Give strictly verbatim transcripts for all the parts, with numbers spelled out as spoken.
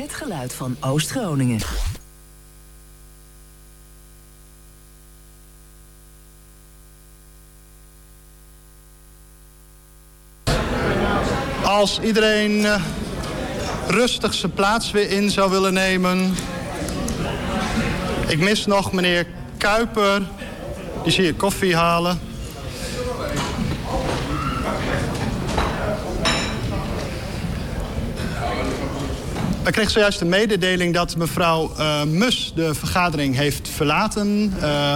Het geluid van Oost-Groningen. Als iedereen uh, rustig zijn plaats weer in zou willen nemen. Ik mis nog meneer Kuiper. Die zie je koffie halen. Ik kreeg zojuist de mededeling dat mevrouw uh, Mus de vergadering heeft verlaten. Uh,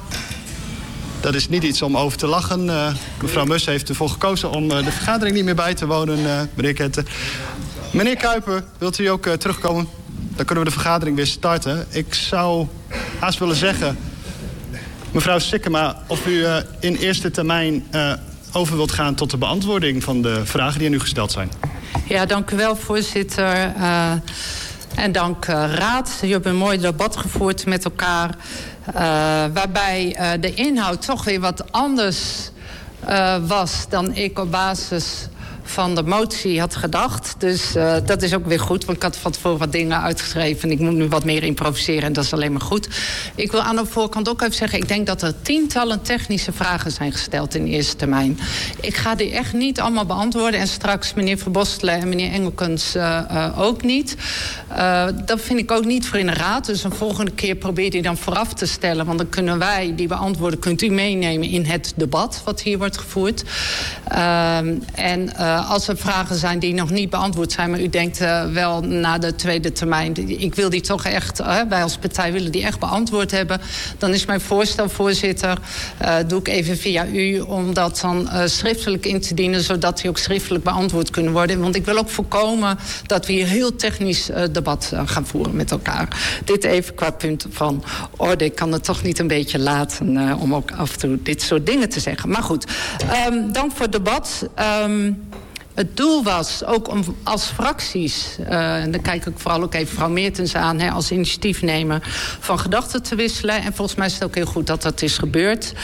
dat is niet iets om over te lachen. Uh, mevrouw Mus heeft ervoor gekozen om uh, de vergadering niet meer bij te wonen, uh, meneer Kette. Meneer Kuiper, wilt u ook uh, terugkomen? Dan kunnen we de vergadering weer starten. Ik zou haast willen zeggen, mevrouw Sikkema, of u uh, in eerste termijn uh, over wilt gaan tot de beantwoording van de vragen die aan u gesteld zijn. Ja, dank u wel, voorzitter. Uh, en dank uh, raad. Jullie hebben een mooi debat gevoerd met elkaar. Uh, waarbij uh, de inhoud toch weer wat anders uh, was dan ik op basis van de motie had gedacht. Dus uh, dat is ook weer goed, want ik had van tevoren wat dingen uitgeschreven en ik moet nu wat meer improviseren en dat is alleen maar goed. Ik wil aan de voorkant ook even zeggen, ik denk dat er tientallen technische vragen zijn gesteld in eerste termijn. Ik ga die echt niet allemaal beantwoorden en straks meneer Verbostelen en meneer Engelkens uh, uh, ook niet. Uh, dat vind ik ook niet voor in de raad, dus een volgende keer probeer die dan vooraf te stellen, want dan kunnen wij die beantwoorden, kunt u meenemen in het debat wat hier wordt gevoerd. Uh, en uh, als er vragen zijn die nog niet beantwoord zijn, maar u denkt uh, wel na de tweede termijn, ik wil die toch echt, uh, wij als partij willen die echt beantwoord hebben, dan is mijn voorstel, voorzitter, uh, doe ik even via u, om dat dan uh, schriftelijk in te dienen, zodat die ook schriftelijk beantwoord kunnen worden. Want ik wil ook voorkomen dat we hier heel technisch uh, debat uh, gaan voeren met elkaar. Dit even qua punt van orde. Ik kan het toch niet een beetje laten uh, om ook af en toe dit soort dingen te zeggen. Maar goed, um, dank voor het debat. Um, Het doel was ook om als fracties, uh, en dan kijk ik vooral ook even mevrouw Meertens aan, hè, als initiatiefnemer, van gedachten te wisselen. En volgens mij is het ook heel goed dat dat is gebeurd.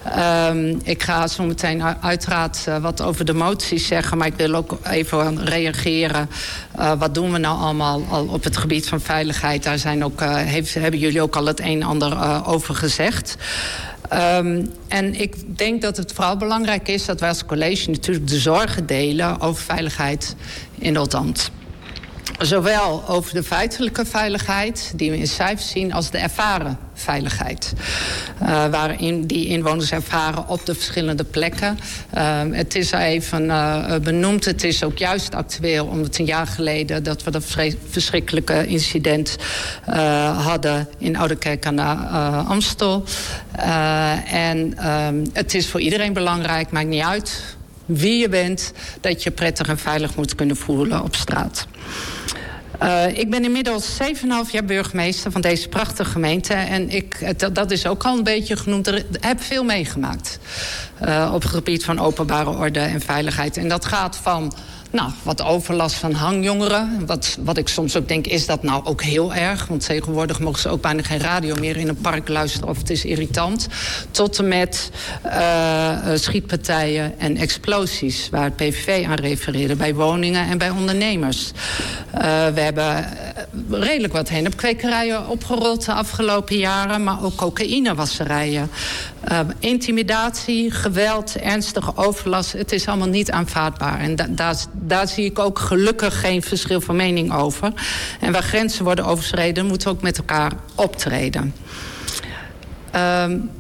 Um, ik ga zo meteen uiteraard uh, wat over de moties zeggen, maar ik wil ook even reageren. Uh, wat doen we nou allemaal al op het gebied van veiligheid? Daar zijn ook, uh, heeft, hebben jullie ook al het een en ander uh, over gezegd. Um, en ik denk dat het vooral belangrijk is dat wij als college natuurlijk de zorgen delen over veiligheid in het land. Zowel over de feitelijke veiligheid, die we in cijfers zien, als de ervaren veiligheid. Uh, waarin die inwoners ervaren op de verschillende plekken. Uh, het is even uh, benoemd, het is ook juist actueel, omdat een jaar geleden dat we dat verschrikkelijke incident uh, hadden in Oudekerk aan de uh, Amstel. Uh, en um, het is voor iedereen belangrijk, maakt niet uit wie je bent, dat je prettig en veilig moet kunnen voelen op straat. Uh, ik ben inmiddels zeven en een half jaar burgemeester van deze prachtige gemeente. En ik, dat is ook al een beetje genoemd. Ik heb veel meegemaakt uh, op het gebied van openbare orde en veiligheid. En dat gaat van nou, wat overlast van hangjongeren. Wat, wat ik soms ook denk, is dat nou ook heel erg? Want tegenwoordig mogen ze ook bijna geen radio meer in een park luisteren of het is irritant. Tot en met uh, schietpartijen en explosies, waar het P V V aan refereerde, bij woningen en bij ondernemers. Uh, we hebben redelijk wat hennepkwekerijen opgerold de afgelopen jaren, maar ook cocaïnewasserijen. Uh, intimidatie, geweld, ernstige overlast, het is allemaal niet aanvaardbaar. En da- daar, daar zie ik ook gelukkig geen verschil van mening over. En waar grenzen worden overschreden, moeten we ook met elkaar optreden. Um,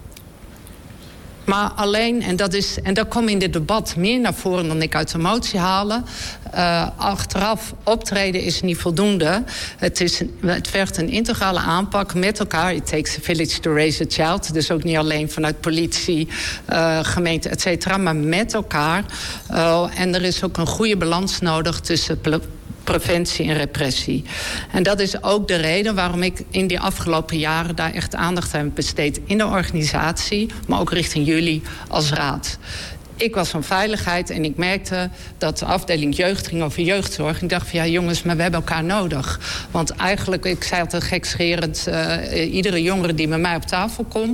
Maar alleen, en dat, is, en dat komt in dit debat meer naar voren dan ik uit de motie halen. Uh, achteraf optreden is niet voldoende. Het, is, het vergt een integrale aanpak met elkaar. It takes a village to raise a child. Dus ook niet alleen vanuit politie, uh, gemeente, et cetera, maar met elkaar. Uh, en er is ook een goede balans nodig tussen preventie en repressie. En dat is ook de reden waarom ik in die afgelopen jaren daar echt aandacht aan heb besteed in de organisatie, maar ook richting jullie als raad. Ik was van veiligheid en ik merkte dat de afdeling jeugd ging over jeugdzorg. Ik dacht van ja jongens, maar we hebben elkaar nodig. Want eigenlijk, ik zei altijd gekscherend, uh, iedere jongere die bij mij op tafel komt,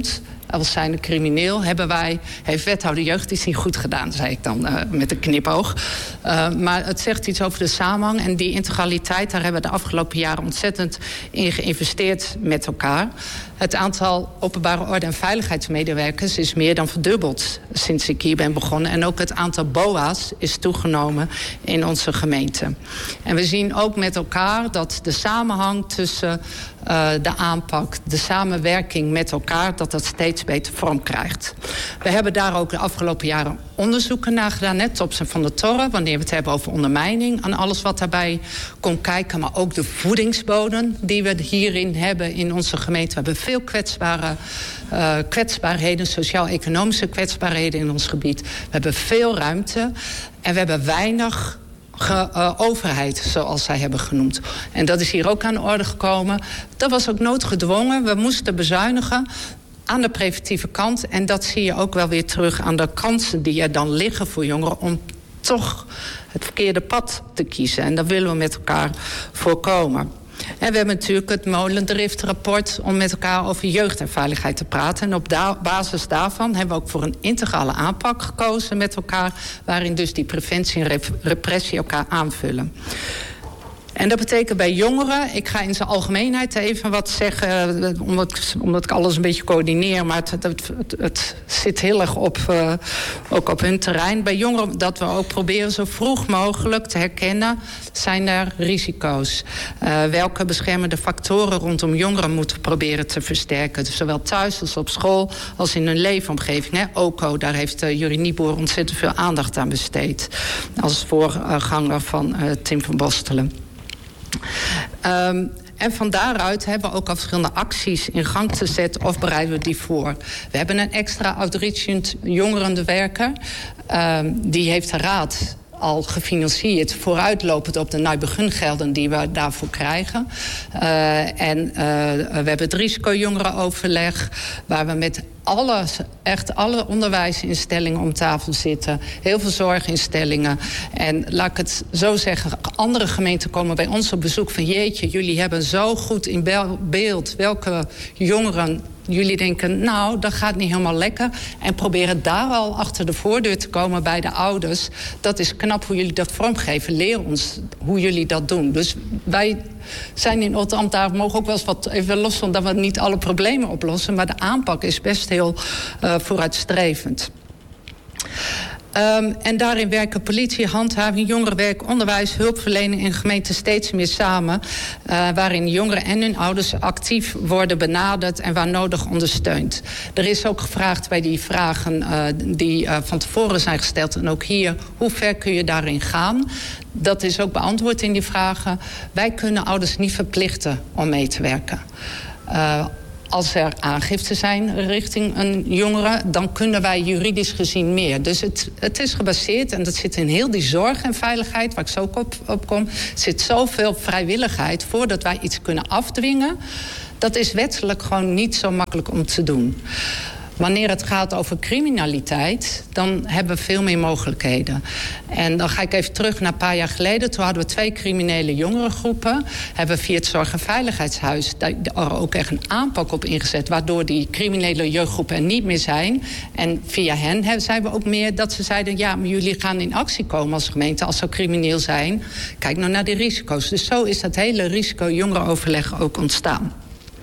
als zijnde crimineel, hebben wij, heeft wethouder jeugd iets niet goed gedaan, zei ik dan uh, met een knipoog. Uh, maar het zegt iets over de samenhang en die integraliteit, daar hebben we de afgelopen jaren ontzettend in geïnvesteerd met elkaar. Het aantal openbare orde- en veiligheidsmedewerkers is meer dan verdubbeld sinds ik hier ben begonnen. En ook het aantal B O A's is toegenomen in onze gemeente. En we zien ook met elkaar dat de samenhang tussen uh, de aanpak, de samenwerking met elkaar, dat dat steeds beter vorm krijgt. We hebben daar ook de afgelopen jaren onderzoeken naar gedaan, net Thompson van der Torre, wanneer we het hebben over ondermijning en alles wat daarbij komt kijken, maar ook de voedingsbodem die we hierin hebben in onze gemeente. We hebben veel kwetsbare uh, kwetsbaarheden, sociaal-economische kwetsbaarheden in ons gebied. We hebben veel ruimte en we hebben weinig Ge, uh, overheid, zoals zij hebben genoemd. En dat is hier ook aan de orde gekomen. Dat was ook noodgedwongen. We moesten bezuinigen aan de preventieve kant. En dat zie je ook wel weer terug aan de kansen die er dan liggen voor jongeren om toch het verkeerde pad te kiezen. En dat willen we met elkaar voorkomen. En we hebben natuurlijk het Molendrift-rapport om met elkaar over jeugd en veiligheid te praten. En op da- basis daarvan hebben we ook voor een integrale aanpak gekozen met elkaar, waarin dus die preventie en rep- repressie elkaar aanvullen. En dat betekent bij jongeren, ik ga in zijn algemeenheid even wat zeggen, omdat, omdat ik alles een beetje coördineer, maar het, het, het, het zit heel erg op, uh, ook op hun terrein. Bij jongeren dat we ook proberen zo vroeg mogelijk te herkennen, zijn er risico's. Uh, welke beschermende factoren rondom jongeren moeten we proberen te versterken. Dus zowel thuis als op school als in hun leefomgeving. Hè. O C O, daar heeft uh, Jurie Nieboer ontzettend veel aandacht aan besteed. Als voorganger van uh, Tim van Bostelen. Um, en van daaruit hebben we ook al verschillende acties in gang te zetten of bereiden we die voor. We hebben een extra outreachend jongerenwerker. Um, die heeft de raad al gefinancierd, vooruitlopend op de Nijbegungelden die we daarvoor krijgen. Uh, en uh, we hebben het risicojongeren-overleg, waar we met alle, echt alle onderwijsinstellingen om tafel zitten. Heel veel zorginstellingen. En laat ik het zo zeggen, andere gemeenten komen bij ons op bezoek van jeetje, jullie hebben zo goed in beeld welke jongeren jullie denken, nou, dat gaat niet helemaal lekker. En proberen daar al achter de voordeur te komen bij de ouders. Dat is knap hoe jullie dat vormgeven. Leer ons hoe jullie dat doen. Dus wij zijn in Oldambt, daar mogen ook wel eens wat, even los van dat we niet alle problemen oplossen, maar de aanpak is best heel uh, vooruitstrevend. Um, en daarin werken politie, handhaving, jongerenwerk, onderwijs, hulpverlening en gemeenten steeds meer samen. Uh, waarin jongeren en hun ouders actief worden benaderd en waar nodig ondersteund. Er is ook gevraagd bij die vragen uh, die uh, van tevoren zijn gesteld. En ook hier, hoe ver kun je daarin gaan? Dat is ook beantwoord in die vragen. Wij kunnen ouders niet verplichten om mee te werken. Uh, Als er aangiften zijn richting een jongere, dan kunnen wij juridisch gezien meer. Dus het, het is gebaseerd, en dat zit in heel die zorg en veiligheid, waar ik zo op, op kom, zit zoveel vrijwilligheid voordat wij iets kunnen afdwingen. Dat is wettelijk gewoon niet zo makkelijk om te doen. Wanneer het gaat over criminaliteit, dan hebben we veel meer mogelijkheden. En dan ga ik even terug naar een paar jaar geleden. Toen hadden we twee criminele jongerengroepen. Hebben we via het Zorg- en Veiligheidshuis daar ook echt een aanpak op ingezet, waardoor die criminele jeugdgroepen er niet meer zijn. En via hen zijn we ook meer dat ze zeiden, ja, maar jullie gaan in actie komen als gemeente als ze crimineel zijn. Kijk nou naar die risico's. Dus zo is dat hele risico-jongerenoverleg ook ontstaan.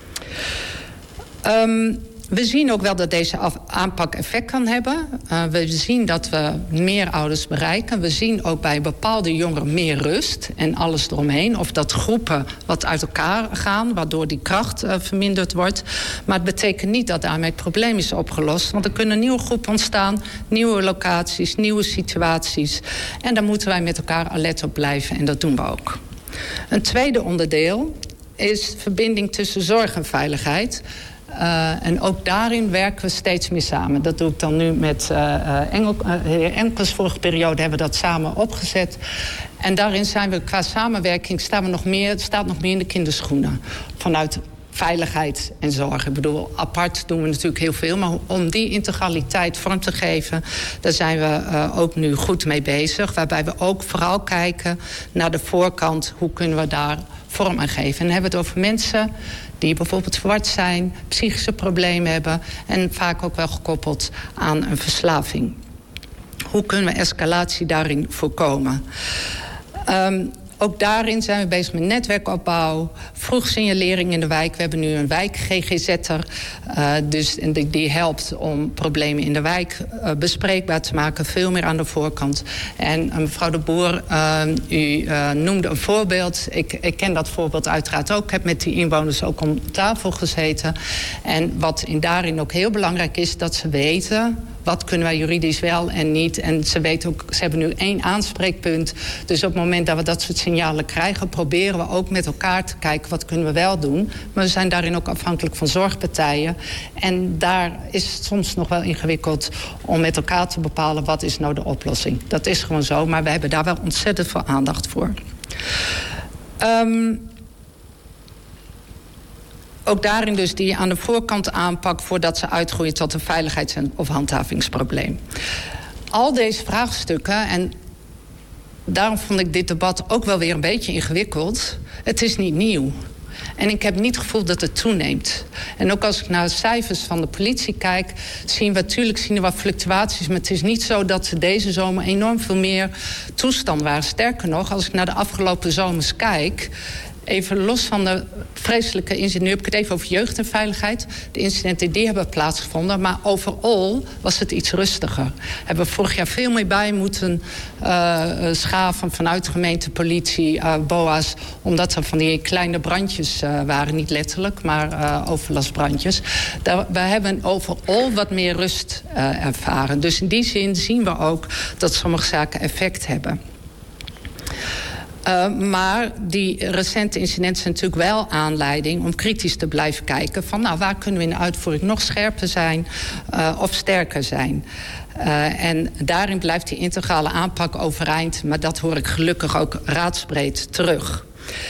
Um, We zien ook wel dat deze aanpak effect kan hebben. Uh, we zien dat we meer ouders bereiken. We zien ook bij bepaalde jongeren meer rust en alles eromheen. Of dat groepen wat uit elkaar gaan, waardoor die kracht uh, verminderd wordt. Maar het betekent niet dat daarmee het probleem is opgelost. Want er kunnen nieuwe groepen ontstaan, nieuwe locaties, nieuwe situaties. En daar moeten wij met elkaar alert op blijven en dat doen we ook. Een tweede onderdeel is verbinding tussen zorg en veiligheid. Uh, en ook daarin werken we steeds meer samen. Dat doe ik dan nu met uh, Engel, uh, heer Enkels. Vorige periode hebben we dat samen opgezet. En daarin zijn we qua samenwerking staan we nog meer, staat nog meer in de kinderschoenen. Vanuit veiligheid en zorg. Ik bedoel, apart doen we natuurlijk heel veel. Maar om die integraliteit vorm te geven, daar zijn we uh, ook nu goed mee bezig. Waarbij we ook vooral kijken naar de voorkant. Hoe kunnen we daar vorm aan geven. En dan hebben we het over mensen die bijvoorbeeld verward zijn, psychische problemen hebben en vaak ook wel gekoppeld aan een verslaving. Hoe kunnen we escalatie daarin voorkomen? Um, Ook daarin zijn we bezig met netwerkopbouw, vroegsignalering in de wijk. We hebben nu een wijk-G G Z'er, uh, dus die, die helpt om problemen in de wijk uh, bespreekbaar te maken, veel meer aan de voorkant. En uh, mevrouw de Boer, uh, u uh, noemde een voorbeeld. Ik, ik ken dat voorbeeld uiteraard ook. Ik heb met die inwoners ook om tafel gezeten. En wat in daarin ook heel belangrijk is, dat ze weten wat kunnen wij juridisch wel en niet. En ze weten ook, ze hebben nu één aanspreekpunt. Dus op het moment dat we dat soort signalen krijgen, proberen we ook met elkaar te kijken wat kunnen we wel doen. Maar we zijn daarin ook afhankelijk van zorgpartijen. En daar is het soms nog wel ingewikkeld om met elkaar te bepalen wat is nou de oplossing. Dat is gewoon zo, maar we hebben daar wel ontzettend veel aandacht voor. Um, Ook daarin dus die aan de voorkant aanpak voordat ze uitgroeien tot een veiligheids- of handhavingsprobleem. Al deze vraagstukken, en daarom vond ik dit debat ook wel weer een beetje ingewikkeld. Het is niet nieuw. En ik heb niet het gevoel dat het toeneemt. En ook als ik naar de cijfers van de politie kijk, zien we natuurlijk zien we wat fluctuaties. Maar het is niet zo dat ze deze zomer enorm veel meer toestand waren. Sterker nog, als ik naar de afgelopen zomers kijk, even los van de vreselijke incidenten, nu heb ik het even over jeugd en veiligheid. De incidenten die hebben plaatsgevonden. Maar overal was het iets rustiger. Hebben we vorig jaar veel meer bij moeten uh, schaven vanuit de gemeente, politie, uh, B O A's. Omdat er van die kleine brandjes uh, waren. Niet letterlijk, maar uh, overlastbrandjes. Daar, we hebben overal wat meer rust uh, ervaren. Dus in die zin zien we ook dat sommige zaken effect hebben. Uh, maar die recente incidenten zijn natuurlijk wel aanleiding om kritisch te blijven kijken van nou, waar kunnen we in de uitvoering nog scherper zijn uh, of sterker zijn. Uh, en daarin blijft die integrale aanpak overeind, maar dat hoor ik gelukkig ook raadsbreed terug.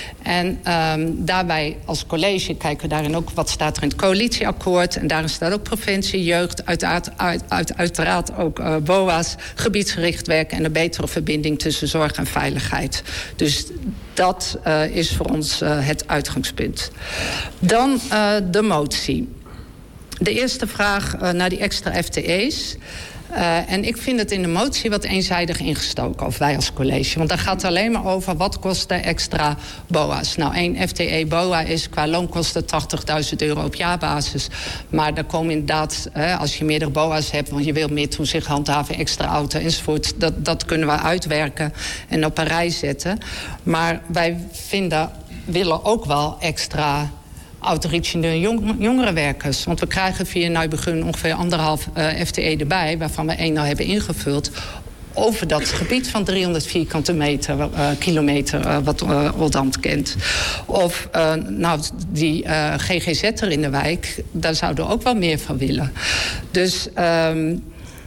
En um, daarbij als college kijken we daarin ook wat staat er in het coalitieakkoord. En daarin staat ook preventie, jeugd, uiteraard, uit, uit, uiteraard ook uh, B O A's, gebiedsgericht werken en een betere verbinding tussen zorg en veiligheid. Dus dat uh, is voor ons uh, het uitgangspunt. Dan uh, de motie. De eerste vraag uh, naar die extra F T E's. Uh, en ik vind het in de motie wat eenzijdig ingestoken, of wij als college. Want daar gaat het alleen maar over wat kost de extra B O A's. Nou, één F T E B O A is qua loonkosten tachtigduizend euro op jaarbasis. Maar daar komen inderdaad, uh, als je meerdere B O A's hebt, want je wilt meer toezicht handhaven, extra auto enzovoort. Dat, dat kunnen we uitwerken en op een rij zetten. Maar wij vinden, willen ook wel extra autoritionele jong, jongerenwerkers. Want we krijgen via Nijbegun ongeveer anderhalf uh, F T E erbij, waarvan we één nou hebben ingevuld, over dat gebied van driehonderd vierkante meter, uh, kilometer, uh, wat uh, Oldambt kent. Of uh, nou, die uh, G G Z'er in de wijk, daar zouden we ook wel meer van willen. Dus Um,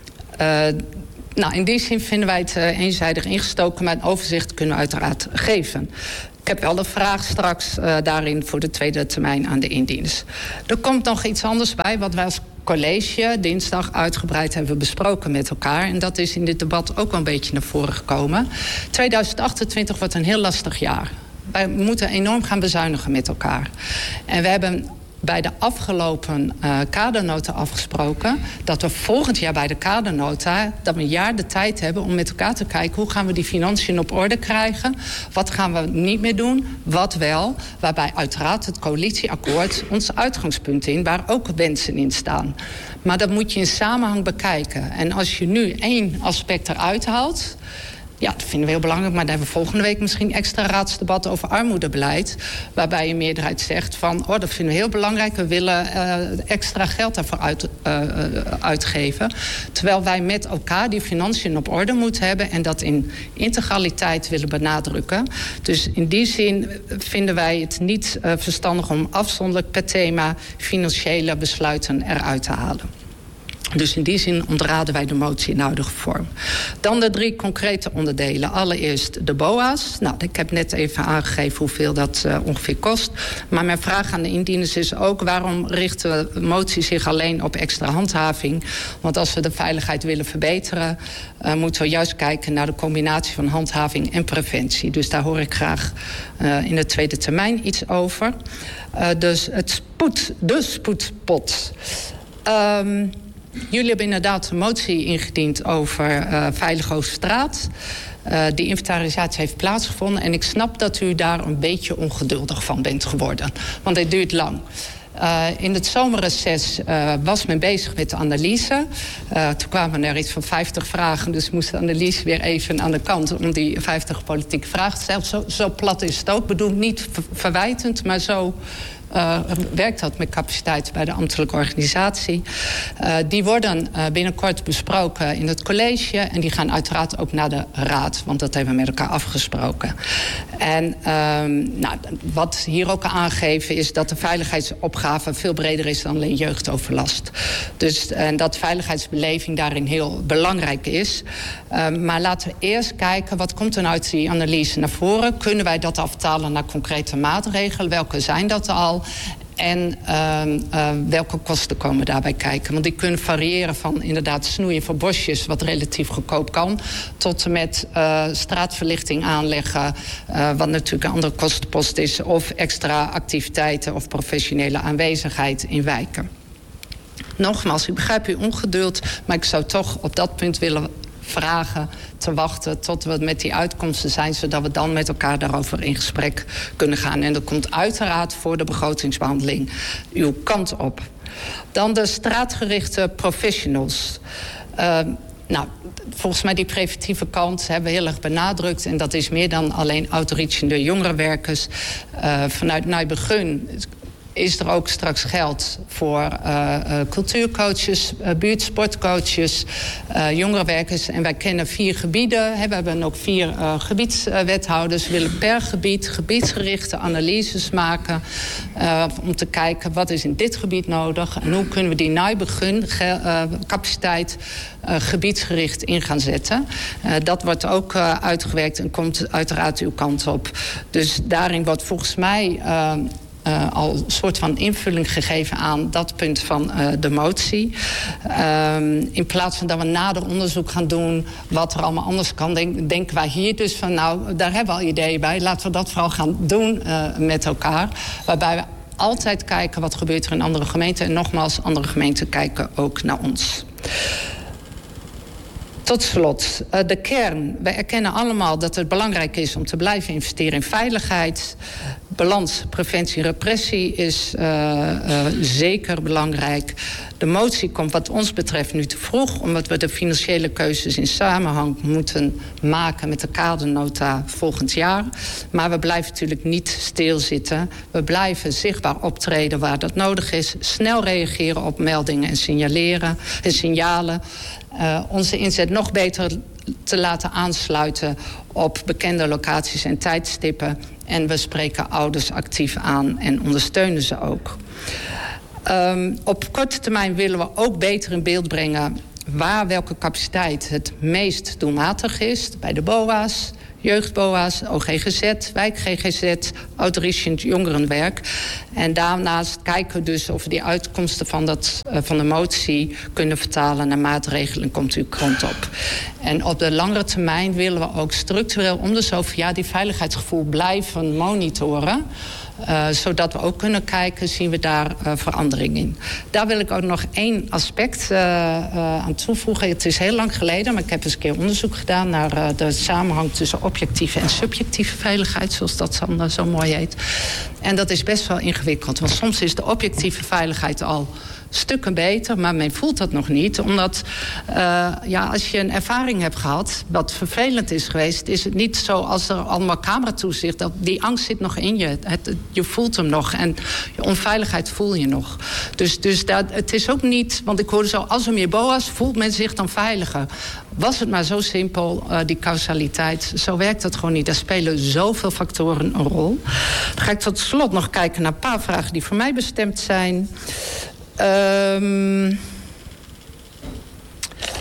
uh, nou, in die zin vinden wij het uh, eenzijdig ingestoken, maar een overzicht kunnen we uiteraard geven. Ik heb wel de vraag straks uh, daarin voor de tweede termijn aan de indieners. Er komt nog iets anders bij wat wij als college dinsdag uitgebreid hebben besproken met elkaar. En dat is in dit debat ook wel een beetje naar voren gekomen. tweeduizend achtentwintig wordt een heel lastig jaar. Wij moeten enorm gaan bezuinigen met elkaar. En we hebben bij de afgelopen uh, kadernota afgesproken dat we volgend jaar bij de kadernota, dat we een jaar de tijd hebben om met elkaar te kijken hoe gaan we die financiën op orde krijgen. Wat gaan we niet meer doen, wat wel. Waarbij uiteraard het coalitieakkoord ons uitgangspunt in, waar ook wensen in staan. Maar dat moet je in samenhang bekijken. En als je nu één aspect eruit haalt, ja, dat vinden we heel belangrijk, maar dan hebben we volgende week misschien extra raadsdebat over armoedebeleid, waarbij een meerderheid zegt van, oh, dat vinden we heel belangrijk, we willen uh, extra geld daarvoor uit, uh, uitgeven. Terwijl wij met elkaar die financiën op orde moeten hebben en dat in integraliteit willen benadrukken. Dus in die zin vinden wij het niet uh, verstandig om afzonderlijk per thema financiële besluiten eruit te halen. Dus in die zin ontraden wij de motie in de huidige vorm. Dan de drie concrete onderdelen. Allereerst de B O A's. Nou, ik heb net even aangegeven hoeveel dat uh, ongeveer kost. Maar mijn vraag aan de indieners is ook: waarom richt de motie zich alleen op extra handhaving? Want als we de veiligheid willen verbeteren, uh, moeten we juist kijken naar de combinatie van handhaving en preventie. Dus daar hoor ik graag uh, in de tweede termijn iets over. Uh, dus het spoed, de spoedpot. Um, Jullie hebben inderdaad een motie ingediend over uh, veilig over straat. Uh, die inventarisatie heeft plaatsgevonden. En ik snap dat u daar een beetje ongeduldig van bent geworden. Want het duurt lang. Uh, in het zomerreces uh, was men bezig met de analyse. Uh, toen kwamen er iets van vijftig vragen. Dus moest de analyse weer even aan de kant om die vijftig politieke vragen te stellen. Zo, zo plat is het ook. Bedoel, niet ver- verwijtend, maar zo Uh, werkt dat met capaciteit bij de ambtelijke organisatie. Uh, die worden uh, binnenkort besproken in het college. En die gaan uiteraard ook naar de raad. Want dat hebben we met elkaar afgesproken. En uh, nou, wat hier ook aangegeven is dat de veiligheidsopgave veel breder is dan alleen jeugdoverlast. Dus en dat veiligheidsbeleving daarin heel belangrijk is. Uh, maar laten we eerst kijken, wat komt er nou uit die analyse naar voren? Kunnen wij dat afvertalen naar concrete maatregelen? Welke zijn dat al? En uh, uh, welke kosten komen daarbij kijken? Want die kunnen variëren van inderdaad snoeien van bosjes, wat relatief goedkoop kan, tot en met uh, straatverlichting aanleggen, uh, wat natuurlijk een andere kostenpost is, of extra activiteiten of professionele aanwezigheid in wijken. Nogmaals, ik begrijp uw ongeduld, maar ik zou toch op dat punt willen vragen te wachten tot we met die uitkomsten zijn, zodat we dan met elkaar daarover in gesprek kunnen gaan. En dat komt uiteraard voor de begrotingsbehandeling uw kant op. Dan de straatgerichte professionals. Uh, nou, volgens mij die preventieve kant hebben we heel erg benadrukt. En dat is meer dan alleen outreachende jongerenwerkers. Uh, vanuit Nijbegun is er ook straks geld voor uh, uh, cultuurcoaches, uh, buurtsportcoaches, uh, jongerenwerkers. En wij kennen vier gebieden. Hè. We hebben ook vier uh, gebiedswethouders. We willen per gebied gebiedsgerichte analyses maken. Uh, om te kijken wat is in dit gebied nodig. En hoe kunnen we die Nijbegun uh, capaciteit uh, gebiedsgericht in gaan zetten. Uh, dat wordt ook uh, uitgewerkt en komt uiteraard uw kant op. Dus daarin wordt volgens mij Uh, Uh, al een soort van invulling gegeven aan dat punt van uh, de motie. Uh, in plaats van dat we nader onderzoek gaan doen wat er allemaal anders kan, denk, denken wij hier dus van, nou, daar hebben we al ideeën bij. Laten we dat vooral gaan doen uh, met elkaar. Waarbij we altijd kijken wat gebeurt er in andere gemeenten. En nogmaals, andere gemeenten kijken ook naar ons. Tot slot, uh, de kern. Wij erkennen allemaal dat het belangrijk is om te blijven investeren in veiligheid. Balans, preventie, repressie is uh, uh, zeker belangrijk. De motie komt wat ons betreft nu te vroeg, omdat we de financiële keuzes in samenhang moeten maken met de kadernota volgend jaar. Maar we blijven natuurlijk niet stilzitten. We blijven zichtbaar optreden waar dat nodig is. Snel reageren op meldingen en signaleren en signalen. Uh, onze inzet nog beter te laten aansluiten op bekende locaties en tijdstippen. En we spreken ouders actief aan en ondersteunen ze ook. Um, op korte termijn willen we ook beter in beeld brengen waar welke capaciteit het meest doelmatig is. Bij de B O A's, jeugd-B O A's, O G G Z, wijk-G G Z, outreachend jongerenwerk. En daarnaast kijken we dus of we die uitkomsten van, dat, uh, van de motie kunnen vertalen naar maatregelen. Komt uw kant op. En op de langere termijn willen we ook structureel om de zoveel jaar die veiligheidsgevoel blijven monitoren. Uh, zodat we ook kunnen kijken, zien we daar uh, verandering in. Daar wil ik ook nog één aspect uh, uh, aan toevoegen. Het is heel lang geleden, maar ik heb eens een keer onderzoek gedaan naar uh, de samenhang tussen objectieve en subjectieve veiligheid, zoals dat dan uh, zo mooi heet. En dat is best wel ingewikkeld, want soms is de objectieve veiligheid al stukken beter, maar men voelt dat nog niet. Omdat uh, ja, als je een ervaring hebt gehad, wat vervelend is geweest, is het niet zo als er allemaal cameratoezicht, dat die angst zit nog in je. Het, je voelt hem nog en je onveiligheid voel je nog. Dus, dus dat, het is ook niet, want ik hoorde zo, als er meer B O A's, voelt men zich dan veiliger. Was het maar zo simpel, uh, die causaliteit. Zo werkt het gewoon niet. Daar spelen zoveel factoren een rol. Dan ga ik tot slot nog kijken naar een paar vragen die voor mij bestemd zijn. Um,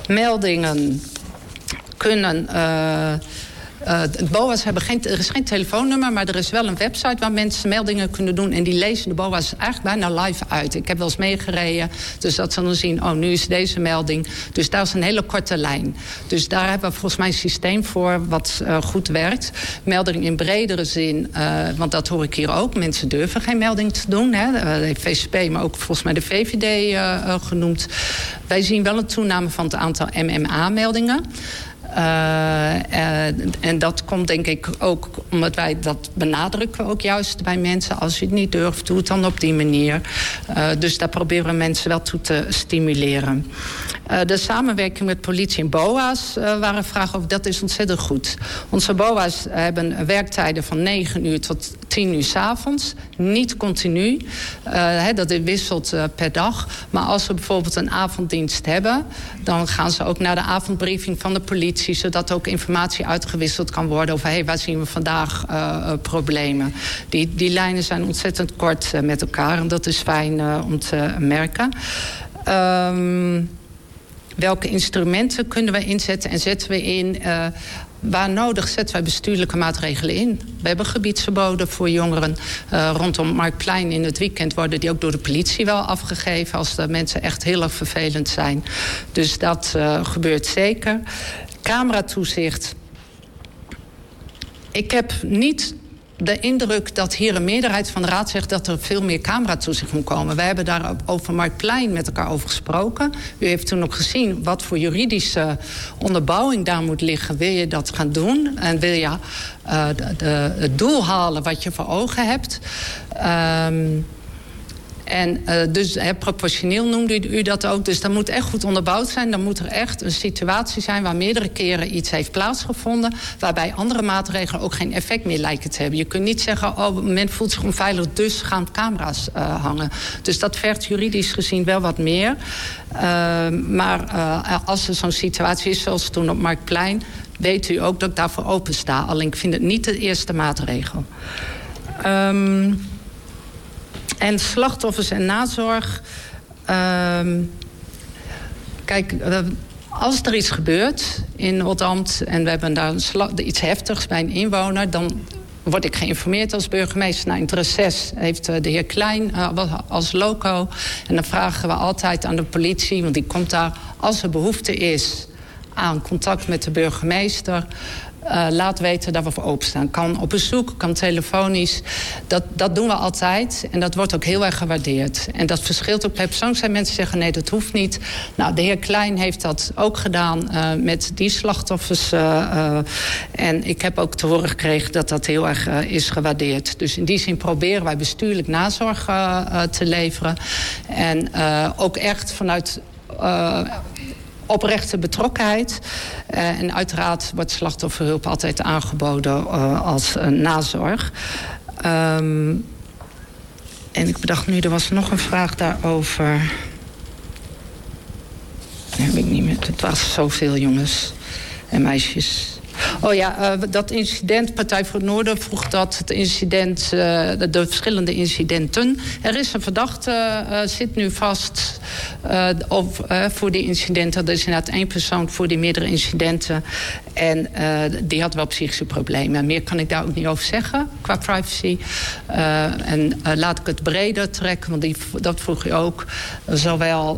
meldingen kunnen... Uh, Uh, de B O A's hebben geen, er is geen telefoonnummer, maar er is wel een website waar mensen meldingen kunnen doen. En die lezen de B O A's eigenlijk bijna live uit. Ik heb wel eens meegereden, dus dat ze dan zien, oh, nu is deze melding. Dus daar is een hele korte lijn. Dus daar hebben we volgens mij een systeem voor wat uh, goed werkt. Melding in bredere zin, uh, want dat hoor ik hier ook. Mensen durven geen melding te doen. Hè. Dat heeft V C P, maar ook volgens mij de V V D uh, uh, genoemd. Wij zien wel een toename van het aantal M M A-meldingen. Uh, uh, en dat komt denk ik ook omdat wij dat benadrukken ook juist bij mensen. Als je het niet durft, doe het dan op die manier. Uh, dus daar proberen we mensen wel toe te stimuleren. Uh, de samenwerking met politie en B O A's uh, waren vragen over. Dat is ontzettend goed. Onze B O A's hebben werktijden van negen uur tot tien uur 's avonds. Niet continu. Uh, he, dat wisselt uh, per dag. Maar als we bijvoorbeeld een avonddienst hebben, dan gaan ze ook naar de avondbriefing van de politie, zodat ook informatie uitgewisseld kan worden over hey, waar zien we vandaag uh, uh, problemen. Die, die lijnen zijn ontzettend kort uh, met elkaar en dat is fijn uh, om te merken. Um, welke instrumenten kunnen we inzetten en zetten we in? Uh, Waar nodig zetten wij bestuurlijke maatregelen in. We hebben gebiedsverboden voor jongeren. Uh, rondom Marktplein in het weekend worden die ook door de politie wel afgegeven als de mensen echt heel erg vervelend zijn. Dus dat uh, gebeurt zeker. Cameratoezicht. Ik heb niet de indruk dat hier een meerderheid van de raad zegt dat er veel meer cameratoezicht moet komen. Wij hebben daar over Marktplein met elkaar over gesproken. U heeft toen ook gezien wat voor juridische onderbouwing daar moet liggen. Wil je dat gaan doen? En wil je uh, de, de, het doel halen wat je voor ogen hebt? Um, En uh, dus he, proportioneel noemde u dat ook. Dus dat moet echt goed onderbouwd zijn. Dan moet er echt een situatie zijn waar meerdere keren iets heeft plaatsgevonden, waarbij andere maatregelen ook geen effect meer lijken te hebben. Je kunt niet zeggen, oh, men voelt zich onveilig, dus gaan camera's uh, hangen. Dus dat vergt juridisch gezien wel wat meer. Uh, maar uh, als er zo'n situatie is, zoals toen op Marktplein, weet u ook dat ik daarvoor open sta. Alleen ik vind het niet de eerste maatregel. Um, En slachtoffers en nazorg. Um, kijk, uh, als er iets gebeurt in Oldambt en we hebben daar iets heftigs bij een inwoner, dan word ik geïnformeerd als burgemeester. Nou, in het reces heeft de heer Klein uh, als loco. En dan vragen we altijd aan de politie, want die komt daar als er behoefte is aan contact met de burgemeester. Uh, laat weten dat we voor openstaan. Kan op bezoek, kan telefonisch. Dat, dat doen we altijd. En dat wordt ook heel erg gewaardeerd. En dat verschilt ook per persoon. Zijn mensen zeggen nee, dat hoeft niet. Nou, de heer Klein heeft dat ook gedaan uh, met die slachtoffers. Uh, uh, en ik heb ook te horen gekregen dat dat heel erg uh, is gewaardeerd. Dus in die zin proberen wij bestuurlijk nazorg uh, uh, te leveren. En uh, ook echt vanuit Uh, oprechte betrokkenheid. Uh, en uiteraard wordt slachtofferhulp altijd aangeboden uh, als uh, nazorg. Um, en ik bedacht nu, er was nog een vraag daarover. Dat heb ik niet meer. Het was zoveel jongens en meisjes. Oh ja, uh, dat incident, Partij voor het Noorden vroeg dat het incident, uh, de, de verschillende incidenten. Er is een verdachte, uh, zit nu vast uh, of, uh, voor die incidenten. Er is inderdaad één persoon voor die meerdere incidenten. En uh, die had wel psychische problemen. Meer kan ik daar ook niet over zeggen, qua privacy. Uh, en uh, laat ik het breder trekken, want die, dat vroeg je ook. Zowel